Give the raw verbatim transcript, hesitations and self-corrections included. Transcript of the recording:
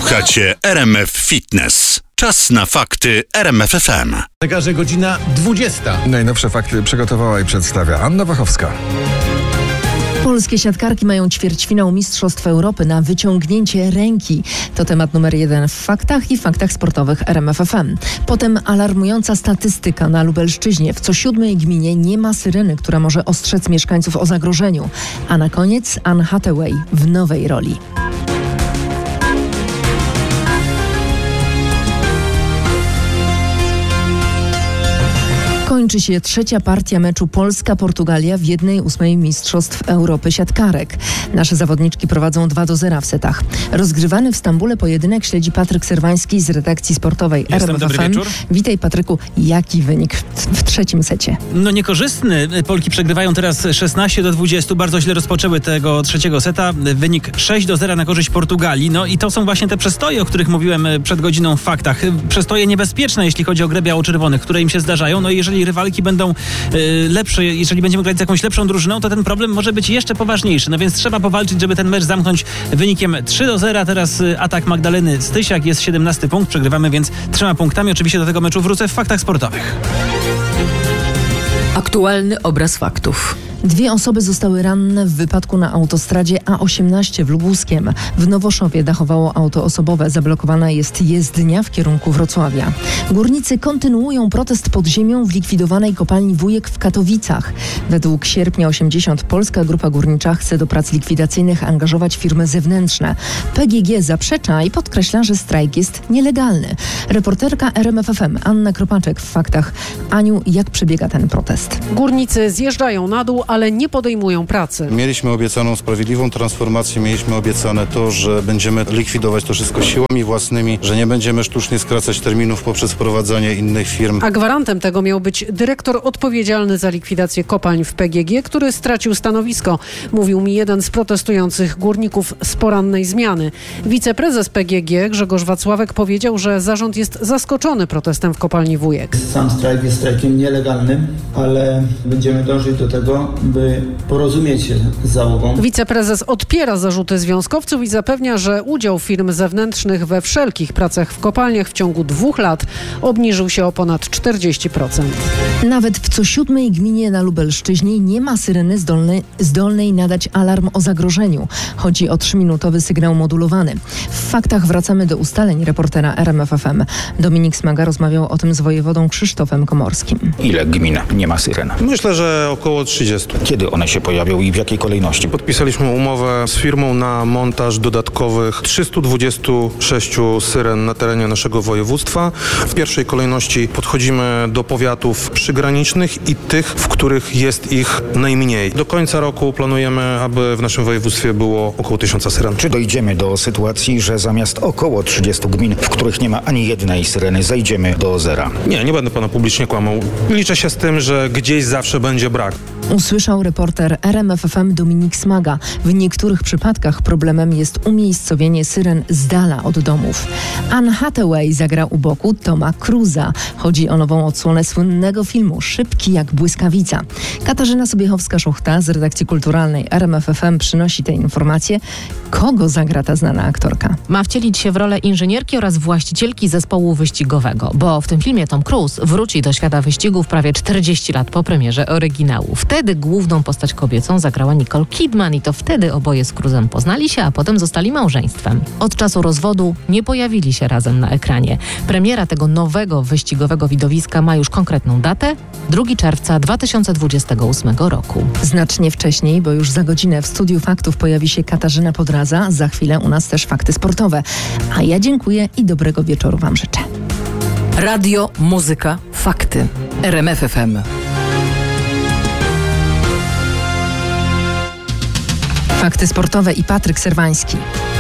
Słuchacie R M F Fitness. Czas na fakty R M F F M. Zegarze godzina dwudziesta. Najnowsze fakty przygotowała i przedstawia Anna Wachowska. Polskie siatkarki mają ćwierćfinał Mistrzostw Europy na wyciągnięcie ręki. To temat numer jeden w faktach i faktach sportowych R M F F M. Potem alarmująca statystyka na Lubelszczyźnie. W co siódmej gminie nie ma syreny, która może ostrzec mieszkańców o zagrożeniu. A na koniec Anne Hathaway w nowej roli. Kończy się trzecia partia meczu Polska-Portugalia w jednej ósmej Mistrzostw Europy siatkarek. Nasze zawodniczki prowadzą dwa do zera w setach. Rozgrywany w Stambule pojedynek śledzi Patryk Serwański z redakcji sportowej R M F F M. Witaj, Patryku. Jaki wynik w, w trzecim secie? No niekorzystny. Polki przegrywają teraz szesnaście do dwudziestu. Bardzo źle rozpoczęły tego trzeciego seta. Wynik sześć do zera na korzyść Portugalii. No i to są właśnie te przestoje, o których mówiłem przed godziną w faktach. Przestoje niebezpieczne, jeśli chodzi o grę biało-czerwonych, które im się zdarzają. No i jeżeli rywalki będą y, lepsze, jeżeli będziemy grać z jakąś lepszą drużyną, to ten problem może być jeszcze poważniejszy. No więc trzeba powalczyć, żeby ten mecz zamknąć wynikiem trzy do zera. Teraz y, atak Magdaleny Stysiak, jest siedemnasty punkt. Przegrywamy więc trzema punktami. Oczywiście do tego meczu wrócę w faktach sportowych. Aktualny obraz faktów. Dwie osoby zostały ranne w wypadku na autostradzie A osiemnaście w Lubuskiem. W Nowoszowie dachowało auto osobowe. Zablokowana jest jezdnia w kierunku Wrocławia. Górnicy kontynuują protest pod ziemią w likwidowanej kopalni Wujek w Katowicach. Według Sierpnia osiemdziesiąt Polska Grupa Górnicza chce do prac likwidacyjnych angażować firmy zewnętrzne. P G G zaprzecza i podkreśla, że strajk jest nielegalny. Reporterka R M F F M Anna Kropaczek w faktach. Aniu, jak przebiega ten protest? Górnicy zjeżdżają na dół, ale nie podejmują pracy. Mieliśmy obiecaną sprawiedliwą transformację, mieliśmy obiecane to, że będziemy likwidować to wszystko siłami własnymi, że nie będziemy sztucznie skracać terminów poprzez wprowadzanie innych firm. A gwarantem tego miał być dyrektor odpowiedzialny za likwidację kopalń w P G G, który stracił stanowisko. Mówił mi jeden z protestujących górników z porannej zmiany. Wiceprezes P G G Grzegorz Wacławek powiedział, że zarząd jest zaskoczony protestem w kopalni Wujek. Sam strajk jest strajkiem nielegalnym, ale będziemy dążyć do tego, by porozumieć się z załogą. Wiceprezes odpiera zarzuty związkowców i zapewnia, że udział firm zewnętrznych we wszelkich pracach w kopalniach w ciągu dwóch lat obniżył się o ponad czterdzieści procent. Nawet w co siódmej gminie na Lubelszczyźnie nie ma syreny zdolnej, zdolnej nadać alarm o zagrożeniu. Chodzi o trzyminutowy sygnał modulowany. W faktach wracamy do ustaleń reportera R M F F M. Dominik Smaga rozmawiał o tym z wojewodą Krzysztofem Komorskim. Ile gmin nie ma syren? Myślę, że około trzydziestu. Kiedy one się pojawią i w jakiej kolejności? Podpisaliśmy umowę z firmą na montaż dodatkowych trzystu dwudziestu sześciu syren na terenie naszego województwa. W pierwszej kolejności podchodzimy do powiatów przygranicznych i tych, w których jest ich najmniej. Do końca roku planujemy, aby w naszym województwie było około tysiąca syren. Czy dojdziemy do sytuacji, że zamiast około trzydziestu gmin, w których nie ma ani jednej syreny, zejdziemy do zera? Nie, nie będę pana publicznie kłamał. Liczę się z tym, że gdzieś zawsze będzie brak. Usłyszał reporter R M F F M Dominik Smaga. W niektórych przypadkach problemem jest umiejscowienie syren z dala od domów. Anne Hathaway zagra u boku Toma Cruza. Chodzi o nową odsłonę słynnego filmu Szybki jak błyskawica. Katarzyna Sobiechowska-Szuchta z redakcji kulturalnej R M F F M przynosi te informacje. Kogo zagra ta znana aktorka? Ma wcielić się w rolę inżynierki oraz właścicielki zespołu wyścigowego, bo w tym filmie Tom Cruise wróci do świata wyścigów prawie czterdzieści lat po premierze oryginału. Wtedy główną postać kobiecą zagrała Nicole Kidman i to wtedy oboje z Cruzem poznali się, a potem zostali małżeństwem. Od czasu rozwodu nie pojawili się razem na ekranie. Premiera tego nowego wyścigowego widowiska ma już konkretną datę, drugiego czerwca dwa tysiące dwudziestego ósmego roku. Znacznie wcześniej, bo już za godzinę w Studiu Faktów pojawi się Katarzyna Podraza. Za chwilę u nas też fakty sportowe. A ja dziękuję i dobrego wieczoru Wam życzę. Radio, muzyka, fakty. R M F F M. Fakty sportowe i Patryk Serwański.